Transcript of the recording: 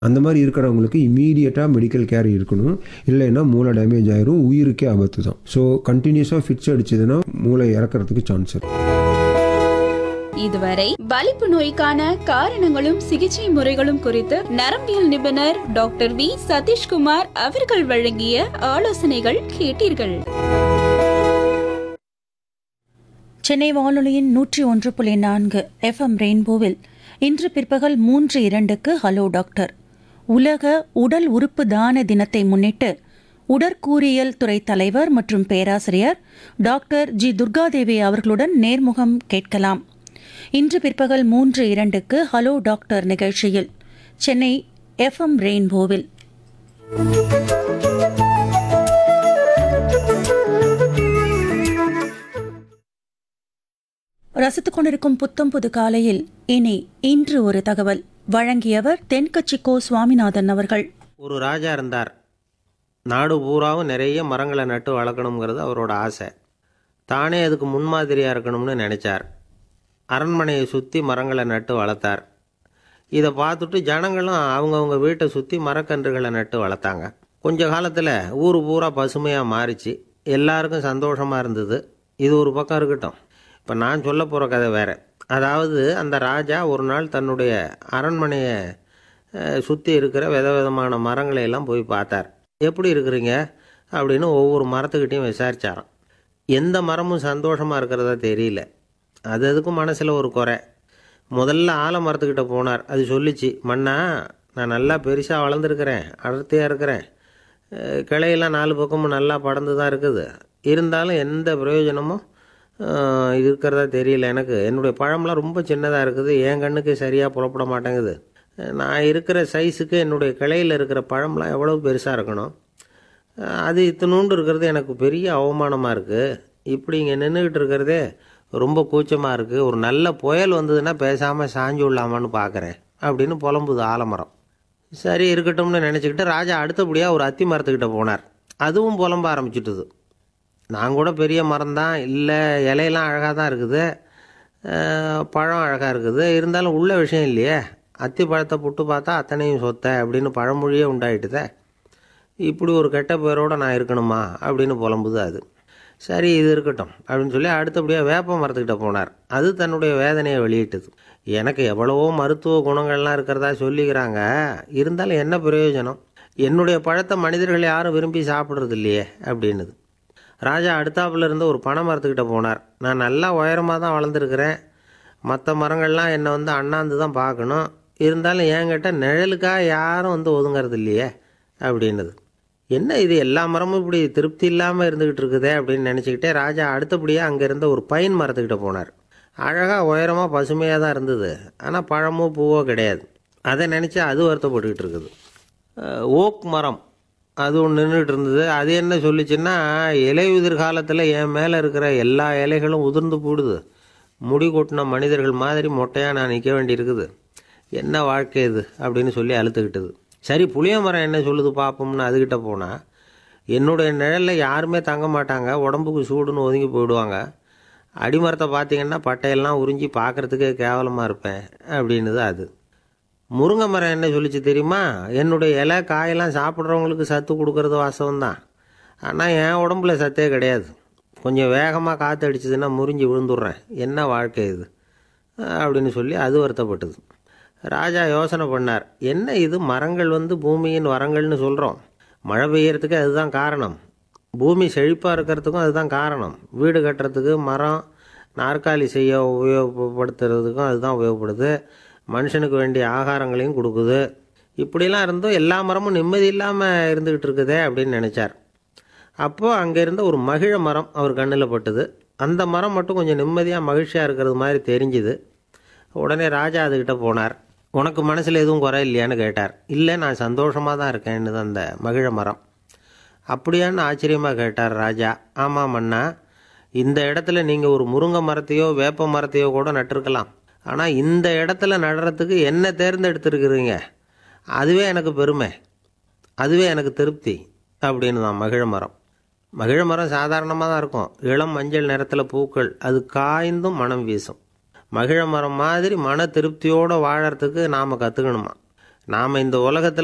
அந்த மாதிரி இருக்கிறவங்களுக்கு இமீடியட்டாக மெடிக்கல் கேர் இருக்கணும். இல்லைன்னா மூளை டேமேஜ் ஆயிரும், உயிருக்கே ஆபத்து தான். ஸோ கண்டினியூஸாக ஃபிட்ஸ் அடிச்சதுன்னா மூளை இறக்கிறதுக்கு சான்ஸ் இருக்கு. இதுவரை வலிப்பு நோய்க்கான காரணங்களும் சிகிச்சை முறைகளும் குறித்து நரம்பியல் நிபுணர் டாக்டர் வி சதீஷ்குமார் அவர்கள் வழங்கிய ஆலோசனைகள் கேட்டீர்கள். சென்னை வானொலியின் 101.4 FM ரெயின்போவில் இன்று பிற்பகல் 3:02 ஹலோ டாக்டர். உலக உடல் உறுப்பு தான தினத்தை முன்னிட்டு உடற்கூறியல் துறை தலைவர் மற்றும் பேராசிரியர் டாக்டர் ஜி துர்காதேவி அவர்களுடன் நேர்முகம் கேட்கலாம். இன்று பிற்பகல் 3:02 ஹலோ டாக்டர் நிகழ்ச்சியில் சென்னை FM ரெயின்போவில். ரசித்துக் கொண்டிருக்கும் புத்தம் புது காலையில் இனி இன்று ஒரு தகவல் வழங்கியவர் தென்கட்சி கோ சுவாமிநாதன் அவர்கள். ஒரு ராஜா இருந்தார். நாடு பூராவும் நிறைய மரங்களை நட்டு வளர்க்கணுங்கிறது அவரோட ஆசை. தானே அதுக்கு முன்மாதிரியாக இருக்கணும்னு நினச்சார். அரண்மனையை சுற்றி மரங்களை நட்டு வளர்த்தார். இதை பார்த்துட்டு ஜனங்களும் அவங்கவுங்க வீட்டை சுற்றி மரக்கன்றுகளை நட்டு வளர்த்தாங்க. கொஞ்ச காலத்தில் ஊர் பூரா பசுமையாக மாறிச்சு. எல்லாருக்கும் சந்தோஷமாக இருந்தது. இது ஒரு பக்கம் இருக்கட்டும். இப்போ நான் சொல்ல போகிற கதை வேறு. அதாவது அந்த ராஜா ஒரு நாள் தன்னுடைய அரண்மனையை சுற்றி இருக்கிற விதவிதமான மரங்களை எல்லாம் போய் பார்த்தார். எப்படி இருக்கிறீங்க அப்படின்னு ஒவ்வொரு மரத்துக்கிட்டையும் விசாரித்தாராம். எந்த மரமும் சந்தோஷமாக இருக்கிறதா தெரியல. அதுக்கும் மனசில் ஒரு குறை. முதல்ல ஆலமரத்துக்கிட்ட போனார். அது சொல்லிச்சு, மண்ணா நான் நல்லா பெருசாக வளர்ந்துருக்கிறேன், அடர்த்தியாக இருக்கிறேன், கிளையெல்லாம் 4 பக்கமும் நல்லா படர்ந்து தான் இருக்குது, இருந்தாலும் எந்த பிரயோஜனமும் இருக்கிறதா தெரியல. எனக்கு என்னுடைய பழம்லாம் ரொம்ப சின்னதாக இருக்குது, என் கண்ணுக்கு சரியாக புறப்பட மாட்டேங்குது. நான் இருக்கிற சைஸுக்கு என்னுடைய கிளையில் இருக்கிற பழம்லாம் எவ்வளோ பெருசாக இருக்கணும், அது இத்தினூண்டு இருக்கிறது எனக்கு பெரிய அவமானமாக இருக்குது. இப்படி இங்கே நின்றுக்கிட்டு இருக்கிறதே ரொம்ப கூச்சமாக இருக்குது. ஒரு நல்ல புயல் வந்ததுன்னா பேசாமல் சாஞ்சு விடலாமான்னு பார்க்குறேன் அப்படின்னு புலம்புது ஆலமரம். சரி இருக்கட்டும்னு நினச்சிக்கிட்டு ராஜா அடுத்தபடியாக ஒரு அத்தி மரத்துக்கிட்ட போனார். அதுவும் புலம்ப ஆரம்பிச்சுட்டுது. நான் கூட பெரிய மரம் தான், இல்லை இலையெல்லாம் அழகாக தான் இருக்குது, பழம் அழகாக இருக்குது, இருந்தாலும் உள்ள விஷயம் இல்லையே, அத்தி பழத்தை புட்டு பார்த்தா அத்தனையும் சொத்தை அப்படின்னு பழமொழியே உண்டாயிட்டுதே. இப்படி ஒரு கெட்ட பேரோடு நான் இருக்கணுமா அப்படின்னு புலம்புது அது. சரி இது இருக்கட்டும் அப்படின்னு சொல்லி அடுத்தபடியாக வேப்ப மரத்துக்கிட்ட போனார். அது தன்னுடைய வேதனையை வெளியிட்டது. எனக்கு எவ்வளவோ மருத்துவ குணங்கள்லாம் இருக்கிறதா சொல்லிக்கிறாங்க, இருந்தாலும் என்ன பிரயோஜனம், என்னுடைய பழத்தை மனிதர்கள் யாரும் விரும்பி சாப்பிட்றது இல்லையே அப்படின்னுது. ராஜா அடுத்தாப்புல இருந்து ஒரு பனை மரத்துக்கிட்ட போனார். நான் நல்லா உயரமாக தான் வளர்ந்துருக்கிறேன், மற்ற மரங்கள்லாம் என்னை அண்ணாந்து தான் பார்க்கணும், இருந்தாலும் என்கிட்ட நிழலுக்காக யாரும் ஒதுங்கிறது இல்லையே அப்படின்னுது. என்ன இது எல்லா மரமும் இப்படி திருப்தி இல்லாமல் இருந்துக்கிட்டு இருக்குதே அப்படின்னு நினச்சிக்கிட்டே ராஜா அடுத்தபடியாக அங்கே இருந்த ஒரு பைன் மரத்துக்கிட்ட போனார். அழகாக உயரமாக பசுமையாக தான் இருந்தது, ஆனால் பழமோ பூவோ கிடையாது. அதை நினச்சி அது வருத்தப்பட்டுக்கிட்டு இருக்குது. ஓக் மரம் அது ஒன்று நின்றுட்டு இருந்தது. அது என்ன சொல்லிச்சுன்னா, இலையுதிர் காலத்தில் என் மேலே இருக்கிற எல்லா இலைகளும் உதிர்ந்து போடுது, முடி கொட்டின மனிதர்கள் மாதிரி மொட்டையாக நான் நிற்க வேண்டியிருக்குது, என்ன வாழ்க்கை இது அப்படின்னு சொல்லி அழுத்துக்கிட்டது. சரி புளிய மரம் என்ன சொல்லுது பார்ப்போம்னு அதுக்கிட்ட போனால், என்னுடைய நிழலில் யாருமே தங்க மாட்டாங்க, உடம்புக்கு சூடுன்னு ஒதுங்கி போயிடுவாங்க, அடிமரத்தை பார்த்திங்கன்னா பட்டையெல்லாம் உறிஞ்சி பார்க்குறதுக்கே கேவலமாக இருப்பேன் அப்படின்னுது அது. முருங்கை மரம் என்ன சொல்லிச்சு தெரியுமா, என்னுடைய இலை காயெல்லாம் சாப்பிட்றவங்களுக்கு சத்து கொடுக்கறது வாசம்தான், ஆனால் என் உடம்புல சத்தே கிடையாது, கொஞ்சம் வேகமாக காற்று அடிச்சதுன்னா முறிஞ்சி விழுந்துடுறேன், என்ன வாழ்க்கை இது அப்படின்னு சொல்லி அது வருத்தப்பட்டது. ராஜா யோசனை பண்ணார், என்ன இது மரங்கள் பூமியின் வரங்கள்னு சொல்கிறோம், மழை பெய்யறதுக்கு அதுதான் காரணம், பூமி செழிப்பாக இருக்கிறதுக்கும் அதுதான் காரணம், வீடு கட்டுறதுக்கு மரம், நாற்காலி செய்ய உபயோகப்படுத்துறதுக்கும் அதுதான் உபயோகப்படுது, மனுஷனுக்கு வேண்டிய ஆகாரங்களையும் கொடுக்குது, இப்படிலாம் இருந்தும் எல்லா மரமும் நிம்மதி இல்லாமல் இருந்துக்கிட்டு இருக்குதே அப்படின்னு நினச்சார். அப்போது அங்கே இருந்த ஒரு மகிழ மரம் அவர் கண்ணில் பட்டுது. அந்த மரம் மட்டும் கொஞ்சம் நிம்மதியாக மகிழ்ச்சியாக இருக்கிறது மாதிரி தெரிஞ்சுது. உடனே ராஜா அதுக்கிட்ட போனார். உனக்கு மனசில் எதுவும் குறை இல்லையான்னு கேட்டார். இல்லை நான் சந்தோஷமாக தான் இருக்கேன்னு அந்த மகிழ மரம். அப்படியான்னு ஆச்சரியமாக கேட்டார் ராஜா. ஆமாம் மன்னா, இந்த இடத்துல நீங்கள் ஒரு முருங்கை மரத்தையோ வேப்ப மரத்தையோ கூட நட்டிருக்கலாம், ஆனால் இந்த இடத்துல நடுறதுக்கு என்ன தேர்ந்தெடுத்துருக்குறீங்க, அதுவே எனக்கு பெருமை, அதுவே எனக்கு திருப்தி அப்படின்னு தான் மகிழ மரம். மகிழ மரம் சாதாரணமாக தான் இருக்கும், இளம் மஞ்சள் நிறத்தில் பூக்கள், அது காய்ந்தும் மனம் வீசும். மகிழ மரம் மாதிரி மன திருப்தியோடு வாழறதுக்கு நாம் கற்றுக்கணுமா. நாம் இந்த உலகத்தில்